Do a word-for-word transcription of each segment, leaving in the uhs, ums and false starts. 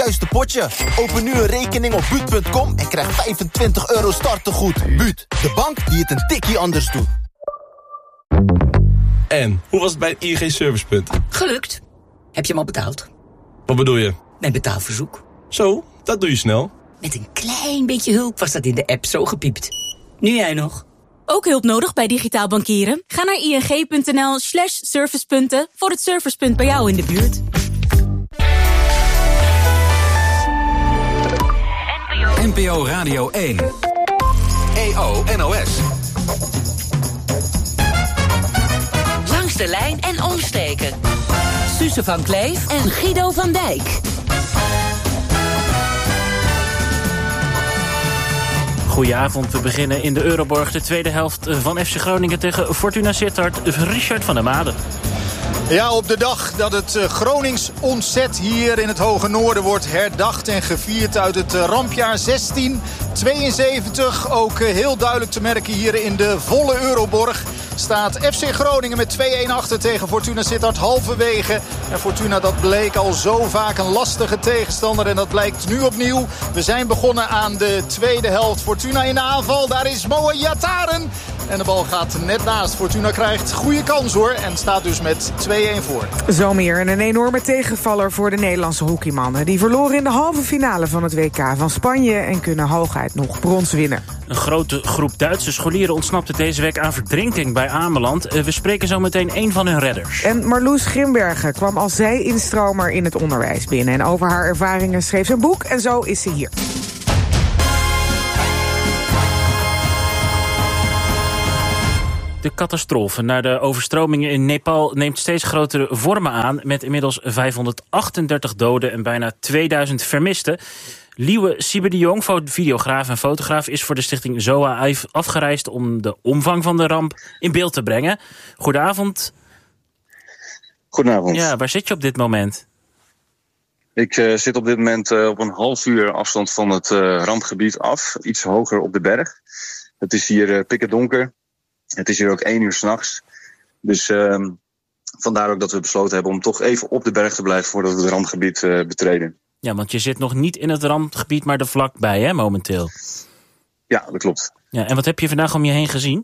juiste potje. Open nu een rekening op buut punt com en krijg vijfentwintig euro startegoed. Buut, de bank die het een tikkie anders doet. En, hoe was het bij het I N G Servicepunt? Gelukt. Heb je hem al betaald? Wat bedoel je? Mijn betaalverzoek. Zo, dat doe je snel. Met een klein beetje hulp was dat in de app zo gepiept. Nu jij nog. Ook hulp nodig bij digitaal bankieren? Ga naar ing.nl slash servicepunten voor het servicepunt bij jou in de buurt. N P O Radio één. E O N O S. Langs de lijn en omsteken. Suze van Kleef en Guido van Dijk. Goedenavond, we beginnen in de Euroborg de tweede helft van F C Groningen tegen Fortuna Sittard. Richard van der Made. Ja, op de dag dat het Gronings ontzet hier in het Hoge Noorden wordt herdacht en gevierd uit het rampjaar zestien tweeënzeventig. Ook heel duidelijk te merken hier in de volle Euroborg. Staat F C Groningen met twee-een achter tegen Fortuna Sittard halverwege. En Fortuna, dat bleek al zo vaak een lastige tegenstander. En dat blijkt nu opnieuw. We zijn begonnen aan de tweede helft. Fortuna in de aanval. Daar is Moa Yataren. En de bal gaat net naast. Fortuna krijgt goede kans hoor. En staat dus met twee-een voor. Zo meer. En een enorme tegenvaller voor de Nederlandse hockeymannen. Die verloren in de halve finale van het W K van Spanje. En kunnen hooguit nog brons winnen. Een grote groep Duitse scholieren ontsnapte deze week aan verdrinking bij Ameland. We spreken zo meteen een van hun redders. En Marloes Grimbergen kwam als zij-instromer in het onderwijs binnen. En over haar ervaringen schreef ze een boek. En zo is ze hier. De catastrofe na de overstromingen in Nepal neemt steeds grotere vormen aan, met inmiddels vijfhonderdachtendertig doden en bijna tweeduizend vermisten. Liewe Siebe de Jong, videograaf en fotograaf, is voor de stichting Z O A afgereisd om de omvang van de ramp in beeld te brengen. Goedenavond. Goedenavond. Ja, waar zit je op dit moment? Ik uh, zit op dit moment uh, op een half uur afstand van het uh, rampgebied af, iets hoger op de berg. Het is hier uh, pikken donker. Het is hier ook één uur 's nachts. Dus uh, vandaar ook dat we besloten hebben om toch even op de berg te blijven voordat we het rampgebied uh, betreden. Ja, want je zit nog niet in het rampgebied, maar er vlakbij, hè, momenteel? Ja, dat klopt. Ja, en wat heb je vandaag om je heen gezien?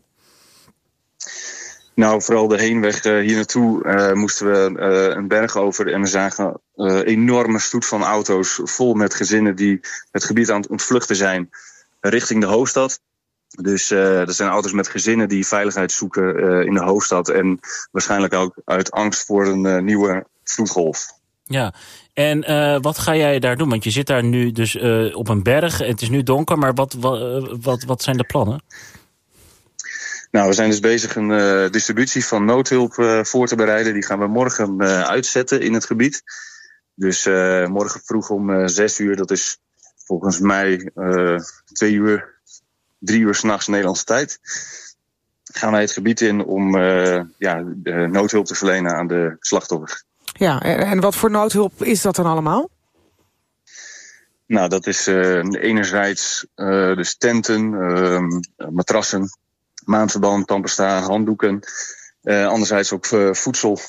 Nou, vooral de heenweg uh, hier naartoe uh, moesten we uh, een berg over. En we zagen uh, enorme stoet van auto's vol met gezinnen die het gebied aan het ontvluchten zijn richting de hoofdstad. Dus uh, er zijn auto's met gezinnen die veiligheid zoeken uh, in de hoofdstad. En waarschijnlijk ook uit angst voor een uh, nieuwe vloedgolf. Ja, en uh, wat ga jij daar doen? Want je zit daar nu dus uh, op een berg. Het is nu donker, maar wat, wat, wat, wat zijn de plannen? Nou, we zijn dus bezig een uh, distributie van noodhulp uh, voor te bereiden. Die gaan we morgen uh, uitzetten in het gebied. Dus uh, morgen vroeg om uh, zes uur, dat is volgens mij uh, twee uur... Drie uur 's nachts Nederlandse tijd gaan wij het gebied in om uh, ja, de noodhulp te verlenen aan de slachtoffers. Ja, en wat voor noodhulp is dat dan allemaal? Nou, dat is uh, enerzijds uh, dus tenten, uh, matrassen, maandverband, tandpasta, handdoeken. Uh, anderzijds ook uh, voedsel.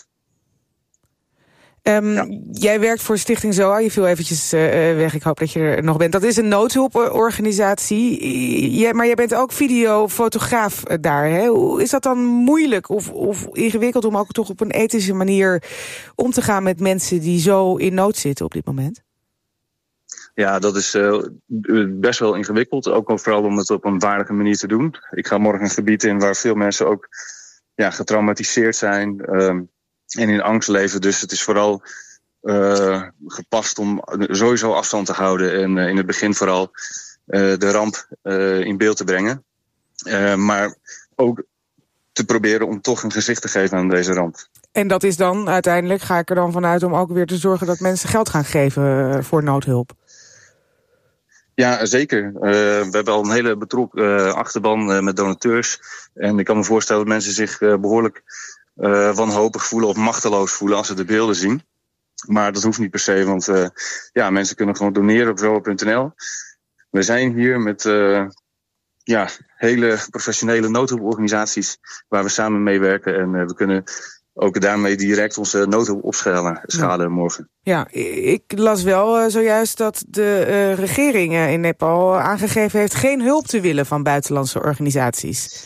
Um, ja. Jij werkt voor Stichting Z O A, je viel eventjes uh, weg, ik hoop dat je er nog bent. Dat is een noodhulporganisatie, ja, maar jij bent ook videofotograaf daar. Hè? Is dat dan moeilijk of, of ingewikkeld om ook toch op een ethische manier om te gaan met mensen die zo in nood zitten op dit moment? Ja, dat is uh, best wel ingewikkeld, ook vooral om het op een waardige manier te doen. Ik ga morgen een gebied in waar veel mensen ook ja, getraumatiseerd zijn um, en in angst leven. Dus het is vooral uh, gepast om sowieso afstand te houden en uh, in het begin vooral uh, de ramp uh, in beeld te brengen. Uh, maar ook te proberen om toch een gezicht te geven aan deze ramp. En dat is dan uiteindelijk, ga ik er dan vanuit, om ook weer te zorgen dat mensen geld gaan geven voor noodhulp. Ja, zeker. Uh, we hebben al een hele betrokken uh, achterban uh, met donateurs. En ik kan me voorstellen dat mensen zich uh, behoorlijk uh, wanhopig voelen of machteloos voelen als ze de beelden zien. Maar dat hoeft niet per se, want uh, ja, mensen kunnen gewoon doneren op Z O A punt n l. We zijn hier met uh, ja, hele professionele noodhulporganisaties waar we samen mee werken. En uh, we kunnen ook daarmee direct onze noodhulp opschalen schade ja. morgen. Ja, ik las wel uh, zojuist dat de uh, regering uh, in Nepal aangegeven heeft geen hulp te willen van buitenlandse organisaties.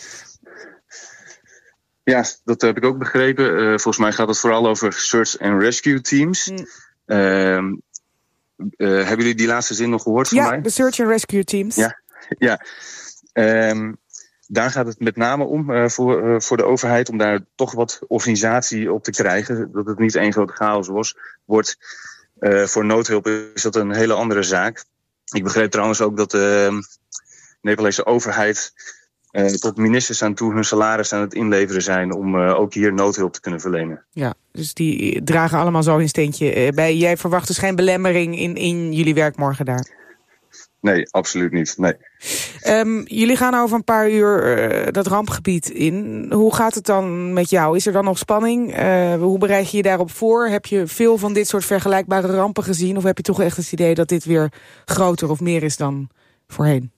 Ja, dat heb ik ook begrepen. Uh, volgens mij gaat het vooral over search and rescue teams. Mm. Uh, uh, hebben jullie die laatste zin nog gehoord van ja, mij? Ja, de search and rescue teams. Ja, ja. Um, daar gaat het met name om uh, voor, uh, voor de overheid om daar toch wat organisatie op te krijgen. Dat het niet één grote chaos was, wordt. Uh, voor noodhulp is dat een hele andere zaak. Ik begreep trouwens ook dat de uh, Nepalese overheid uh, tot ministers aan toe hun salaris aan het inleveren zijn om uh, ook hier noodhulp te kunnen verlenen. Ja, dus die dragen allemaal zo een steentje uh, bij. Jij verwacht dus geen belemmering in, in jullie werk morgen daar? Nee, absoluut niet. Nee. Um, jullie gaan over een paar uur uh, dat rampgebied in. Hoe gaat het dan met jou? Is er dan nog spanning? Uh, hoe bereid je je daarop voor? Heb je veel van dit soort vergelijkbare rampen gezien? Of heb je toch echt het idee dat dit weer groter of meer is dan voorheen?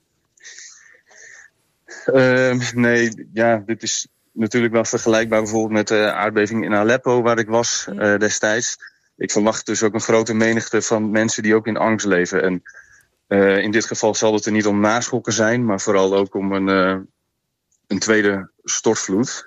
Uh, nee, ja, dit is natuurlijk wel vergelijkbaar bijvoorbeeld met de aardbeving in Aleppo, waar ik was uh, destijds. Ik verwacht dus ook een grote menigte van mensen die ook in angst leven. En Uh, in dit geval zal het er niet om naschokken zijn, maar vooral ook om een, uh, een tweede stortvloed.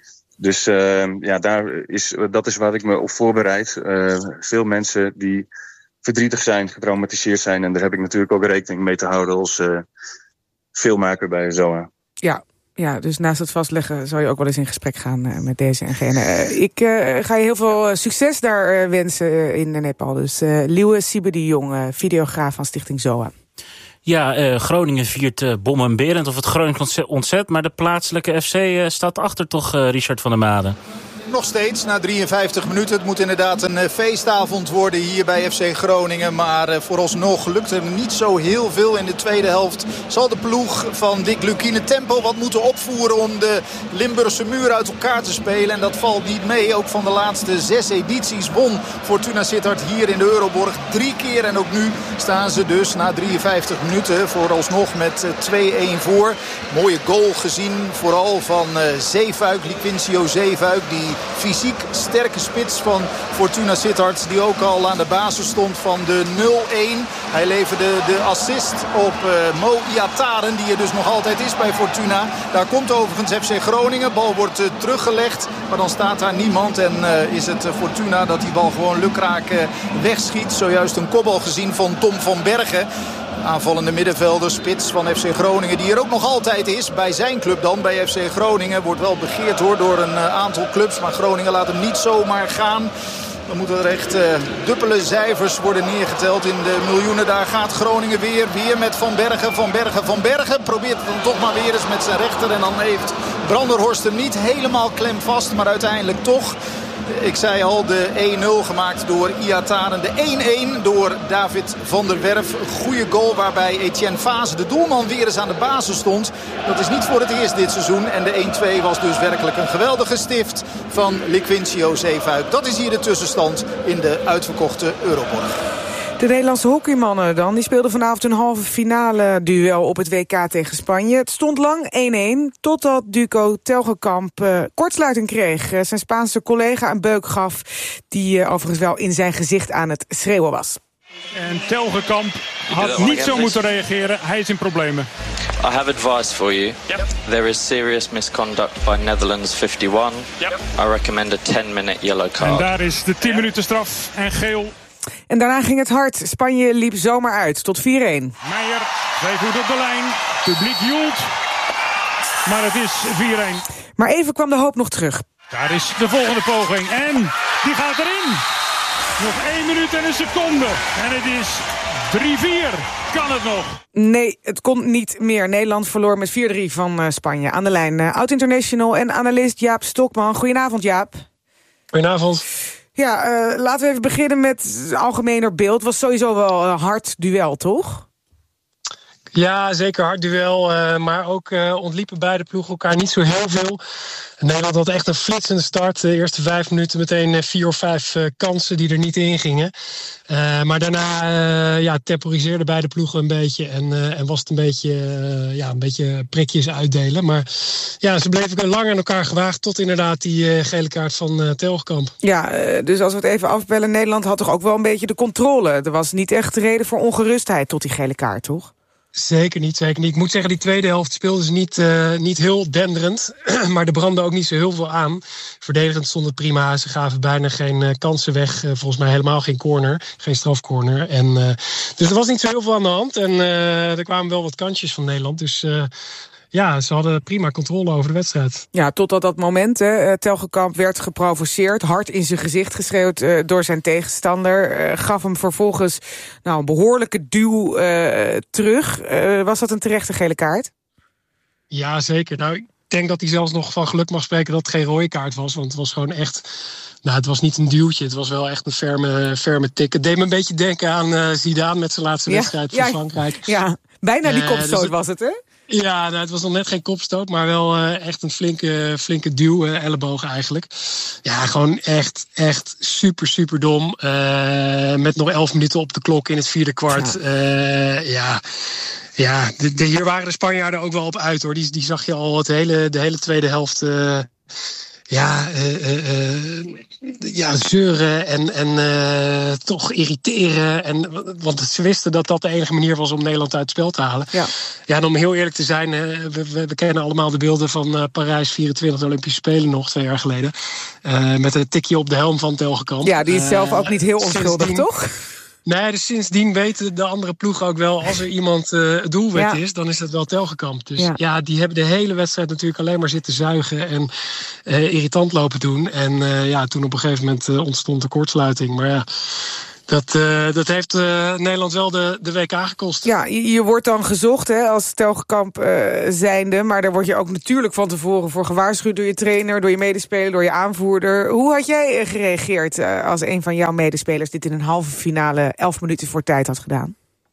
Dus uh, ja, daar is, dat is waar ik me op voorbereid. Uh, veel mensen die verdrietig zijn, getraumatiseerd zijn. En daar heb ik natuurlijk ook rekening mee te houden als uh, filmmaker bij Z O A. Ja. Ja, dus naast het vastleggen zou je ook wel eens in gesprek gaan uh, met deze en gene. Uh, ik uh, ga je heel veel uh, succes daar uh, wensen uh, in Nepal. Dus uh, Liewe Sibbe-de-Jong, uh, videograaf van Stichting Z O A. Ja, uh, Groningen viert uh, bommenberend of het Groningen ontzet. Maar de plaatselijke F C uh, staat achter toch, uh, Richard van der Made? Nog steeds, na drieënvijftig minuten. Het moet inderdaad een uh, feestavond worden hier bij F C Groningen. Maar uh, vooralsnog lukt er niet zo heel veel in de tweede helft. Zal de ploeg van Dick Lukien tempo wat moeten opvoeren om de Limburgse muur uit elkaar te spelen. En dat valt niet mee. Ook van de laatste zes edities won Fortuna Sittard hier in de Euroborg drie keer. En ook nu staan ze dus na drieënvijftig minuten vooralsnog met uh, twee-een voor. Mooie goal gezien, vooral van uh, Zeefuik, Liquincio Zeefuik, die fysiek sterke spits van Fortuna Sittard, die ook al aan de basis stond van de nul-een. Hij leverde de assist op uh, Mo Iataren, die er dus nog altijd is bij Fortuna. Daar komt overigens F C Groningen. Bal wordt uh, teruggelegd, maar dan staat daar niemand. En uh, is het uh, Fortuna dat die bal gewoon lukraak uh, wegschiet. Zojuist een kopbal gezien van Tom van Bergen. Aanvallende middenvelder, spits van F C Groningen, die er ook nog altijd is. Bij zijn club dan, bij F C Groningen. Wordt wel begeerd hoor door een uh, aantal clubs. Maar Groningen laat hem niet zomaar gaan. Dan moeten er echt uh, dubbele cijfers worden neergeteld in de miljoenen. Daar gaat Groningen weer. Weer met Van Bergen, Van Bergen, Van Bergen. Probeert het dan toch maar weer eens met zijn rechter. En dan heeft Branderhorst hem niet helemaal klemvast. Maar uiteindelijk toch. Ik zei al, de een-nul gemaakt door Iataren. De een-een door David van der Werf. Goede goal waarbij Etienne Fase, de doelman, weer eens aan de basis stond. Dat is niet voor het eerst dit seizoen. En de een-twee was dus werkelijk een geweldige stift van Liquincio Zeefuik. Dat is hier de tussenstand in de uitverkochte Euroborg. De Nederlandse hockeymannen dan, die speelden vanavond een halve finale duel op het W K tegen Spanje. Het stond lang een-een, totdat Duco Telgekamp uh, kortsluiting kreeg. Uh, zijn Spaanse collega een beuk gaf, die uh, overigens wel in zijn gezicht aan het schreeuwen was. En Telgekamp had niet zo moeten reageren, hij is in problemen. I have advice for you. Yep. There is serious misconduct by Netherlands eenenvijftig. Yep. I recommend a ten minute yellow card. En daar is de tien minuten straf en geel. En daarna ging het hard. Spanje liep zomaar uit tot vier-een. Meijer, twee voet op de lijn. Publiek joelt. Maar het is vier-een. Maar even kwam de hoop nog terug. Daar is de volgende poging. En die gaat erin. Nog één minuut en een seconde. En het is drie-vier. Kan het nog? Nee, het kon niet meer. Nederland verloor met vier-drie van uh, Spanje. Aan de lijn uh, oud-international en analist Jaap Stokman. Goedenavond, Jaap. Goedenavond. Ja, uh, laten we even beginnen met het algemener beeld. Het was sowieso wel een hard duel, toch? Ja, zeker hard duel. Uh, maar ook uh, ontliepen beide ploegen elkaar niet zo heel veel. Nederland had echt een flitsende start. De eerste vijf minuten meteen uh, vier of vijf uh, kansen die er niet in gingen. Uh, maar daarna uh, ja, temporiseerden beide ploegen een beetje. En, uh, en was het een beetje, uh, ja, een beetje prikjes uitdelen. Maar ja, ze bleven lang aan elkaar gewaagd. Tot inderdaad die uh, gele kaart van uh, Telgekamp. Ja, uh, dus als we het even afbellen. Nederland had toch ook wel een beetje de controle. Er was niet echt reden voor ongerustheid tot die gele kaart, toch? Zeker niet, zeker niet. Ik moet zeggen, die tweede helft speelden ze niet, uh, niet heel denderend. Maar er brandde ook niet zo heel veel aan. Verdedigend stond het prima. Ze gaven bijna geen uh, kansen weg. Uh, volgens mij helemaal geen corner. Geen strafcorner. En, uh, dus er was niet zo heel veel aan de hand. En uh, er kwamen wel wat kansjes van Nederland. Dus uh, ja, ze hadden prima controle over de wedstrijd. Ja, totdat dat moment. Hè, Telgekamp werd geprovoceerd. Hard in zijn gezicht geschreeuwd uh, door zijn tegenstander. Uh, gaf hem vervolgens nou, een behoorlijke duw uh, terug. Uh, was dat een terechte gele kaart? Ja, zeker. Nou, ik denk dat hij zelfs nog van geluk mag spreken dat het geen rode kaart was. Want het was gewoon echt... Nou, het was niet een duwtje. Het was wel echt een ferme, ferme tik. Het deed me een beetje denken aan uh, Zidane met zijn laatste ja, wedstrijd voor ja, Frankrijk. Ja, bijna die kopstoot uh, dus het, was het, hè? Ja, nou, het was nog net geen kopstoot, maar wel uh, echt een flinke, flinke duw, uh, elleboog eigenlijk. Ja, gewoon echt, echt super, super dom. Uh, met nog elf minuten op de klok in het vierde kwart. Ja, uh, ja. ja de, de, hier waren de Spanjaarden ook wel op uit, hoor. Die, die zag je al het hele, de hele tweede helft... Uh, Ja, uh, uh, uh, ja, zeuren en, en uh, toch irriteren. En, want ze wisten dat dat de enige manier was om Nederland uit het spel te halen. Ja, ja en om heel eerlijk te zijn, uh, we, we, we kennen allemaal de beelden van uh, Parijs vierentwintig, de Olympische Spelen nog, twee jaar geleden. Uh, met een tikje op de helm van Telgekamp. Ja, die is zelf ook niet heel onschuldig, toch? Nee, dus sindsdien weten de andere ploegen ook wel... als er iemand uh, het doelwit ja. is, dan is dat wel Telgekamp. Dus ja. ja, die hebben de hele wedstrijd natuurlijk alleen maar zitten zuigen... en uh, irritant lopen doen. En uh, ja, toen op een gegeven moment uh, ontstond de kortsluiting. Maar ja... Dat, uh, dat heeft uh, Nederland wel de, de W K gekost. Ja, je, je wordt dan gezocht hè, als Telgekamp uh, zijnde. Maar daar word je ook natuurlijk van tevoren voor gewaarschuwd... door je trainer, door je medespeler, door je aanvoerder. Hoe had jij gereageerd uh, als een van jouw medespelers... dit in een halve finale elf minuten voor tijd had gedaan?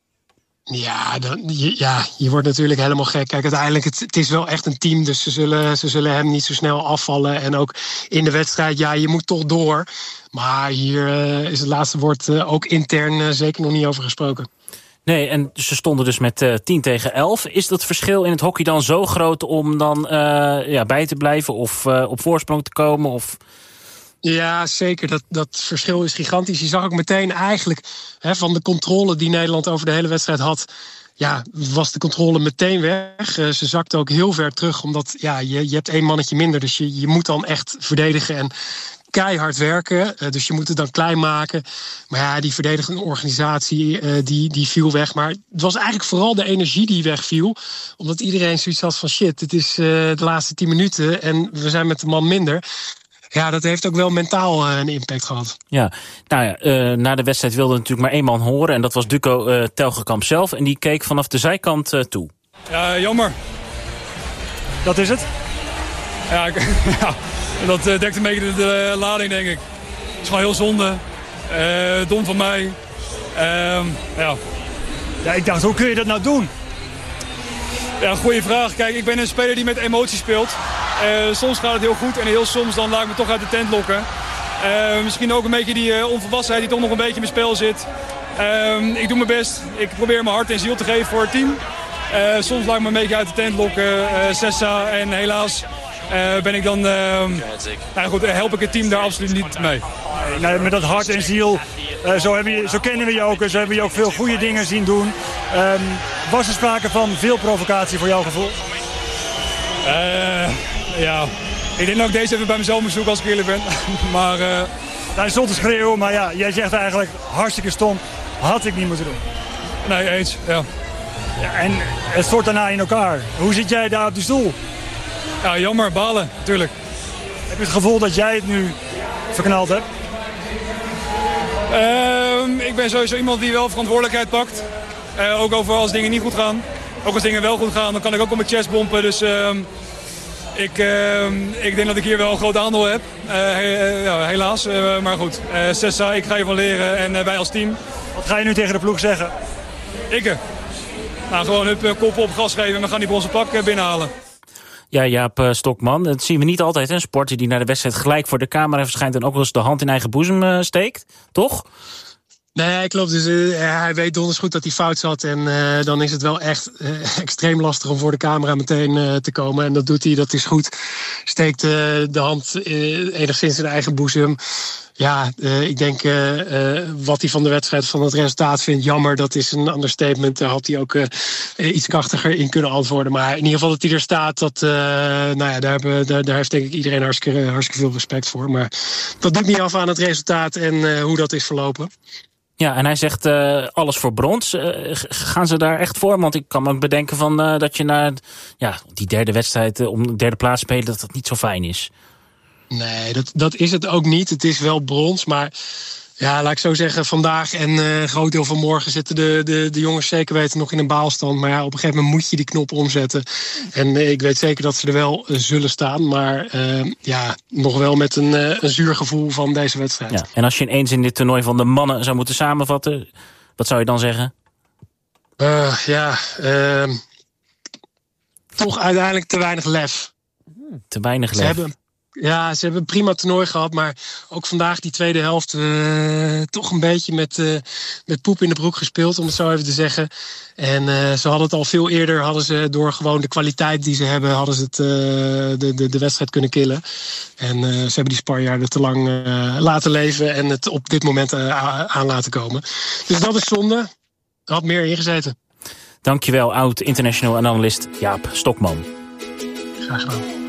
Ja, dan, je, ja, je wordt natuurlijk helemaal gek. Kijk, uiteindelijk, het, het is wel echt een team... dus ze zullen, ze zullen hem niet zo snel afvallen. En ook in de wedstrijd, ja, je moet toch door... Maar hier uh, is het laatste woord uh, ook intern uh, zeker nog niet over gesproken. Nee, en ze stonden dus met uh, tien tegen elf. Is dat verschil in het hockey dan zo groot om dan uh, ja, bij te blijven... of uh, op voorsprong te komen? Of... Ja, zeker. Dat, dat verschil is gigantisch. Je zag ook meteen eigenlijk hè, van de controle die Nederland over de hele wedstrijd had... Ja, was de controle meteen weg. Uh, ze zakte ook heel ver terug, omdat ja, je, je hebt één mannetje minder. Dus je, je moet dan echt verdedigen en... keihard werken, dus je moet het dan klein maken. Maar ja, die verdedigende organisatie, uh, die, die viel weg. Maar het was eigenlijk vooral de energie die wegviel. Omdat iedereen zoiets had van shit, het is uh, de laatste tien minuten... en we zijn met de man minder. Ja, dat heeft ook wel mentaal uh, een impact gehad. Ja, nou ja, uh, na de wedstrijd wilde natuurlijk maar één man horen... en dat was Duco uh, Telgekamp zelf. En die keek vanaf de zijkant uh, toe. Ja, jammer. Dat is het? Ja, ik, ja. Dat uh, dekt een beetje de, de lading, denk ik. Het is gewoon heel zonde. Uh, dom van mij. Uh, ja. ja, ik dacht, hoe kun je dat nou doen? Ja, goede vraag. Kijk, ik ben een speler die met emotie speelt. Uh, soms gaat het heel goed en heel soms dan laat ik me toch uit de tent lokken. Uh, misschien ook een beetje die uh, onvolwassenheid die toch nog een beetje in mijn spel zit. Uh, ik doe mijn best. Ik probeer mijn hart en ziel te geven voor het team. Uh, soms laat ik me een beetje uit de tent lokken. Uh, Sessa en helaas... Uh, ben ik dan, uh, nou goed, help ik het team daar absoluut niet mee. Nee, met dat hart en ziel, uh, zo, hebben je, zo kennen we je ook, zo hebben we je ook veel goede dingen zien doen. Um, was er sprake van veel provocatie voor jouw gevoel? Uh, ja, ik denk dat ik deze even bij mezelf moet zoeken als ik eerlijk ben. maar, uh... Hij stond te schreeuwen, maar ja, jij zegt eigenlijk hartstikke stom, had ik niet moeten doen. Nee, eens, ja. ja en het stort daarna in elkaar. Hoe zit jij daar op de stoel? Ja, jammer, balen, natuurlijk. Heb je het gevoel dat jij het nu verknald hebt? Uh, ik ben sowieso iemand die wel verantwoordelijkheid pakt. Uh, ook over als dingen niet goed gaan. Ook als dingen wel goed gaan, dan kan ik ook op mijn chest bompen. Dus uh, ik, uh, ik denk dat ik hier wel een groot aandeel heb. Uh, he, uh, ja, helaas, uh, maar goed. Uh, Sessa, ik ga hiervan leren en uh, wij als team. Wat ga je nu tegen de ploeg zeggen? Ikke. Nou, gewoon hup, kop op, gas geven en we gaan die bronzen pak binnenhalen. Ja, Jaap uh, Stokman, dat zien we niet altijd. Een sporter die naar de wedstrijd gelijk voor de camera verschijnt... en ook wel eens de hand in eigen boezem uh, steekt, toch? Nee, klopt. Dus, uh, hij weet donders goed dat hij fout zat. En uh, dan is het wel echt uh, extreem lastig om voor de camera meteen uh, te komen. En dat doet hij, dat is goed. Steekt uh, de hand uh, enigszins in de eigen boezem. Ja, uh, ik denk uh, uh, wat hij van de wedstrijd, van het resultaat vindt, jammer. Dat is een understatement. Daar had hij ook uh, iets krachtiger in kunnen antwoorden. Maar in ieder geval dat hij er staat, dat, uh, nou ja, daar, hebben, daar, daar heeft denk ik iedereen hartstikke, hartstikke veel respect voor. Maar dat doet niet af aan het resultaat en uh, hoe dat is verlopen. Ja, en hij zegt uh, alles voor brons. Uh, gaan ze daar echt voor? Want ik kan me bedenken van, uh, dat je naar ja, die derde wedstrijd uh, om de derde plaats spelen, dat dat niet zo fijn is. Nee, dat, dat is het ook niet. Het is wel brons, maar ja, laat ik zo zeggen, vandaag en uh, een groot deel van morgen zitten de, de, de jongens zeker weten nog in een baalstand. Maar ja, op een gegeven moment moet je die knop omzetten. En uh, ik weet zeker dat ze er wel uh, zullen staan, maar uh, ja, nog wel met een, uh, een zuur gevoel van deze wedstrijd. Ja, en als je ineens in dit toernooi van de mannen zou moeten samenvatten, wat zou je dan zeggen? Uh, ja, uh, toch uiteindelijk te weinig lef. Te weinig lef. Ze hebben, ja, ze hebben een prima toernooi gehad, maar ook vandaag die tweede helft uh, toch een beetje met, uh, met poep in de broek gespeeld, om het zo even te zeggen. En uh, ze hadden het al veel eerder, hadden ze door gewoon de kwaliteit die ze hebben, hadden ze het, uh, de, de, de wedstrijd kunnen killen. En uh, ze hebben die Spanjaarden te lang uh, laten leven en het op dit moment uh, aan laten komen. Dus dat is zonde. Er had meer ingezeten. Dankjewel, oud international analist Jaap Stokman. Graag gedaan.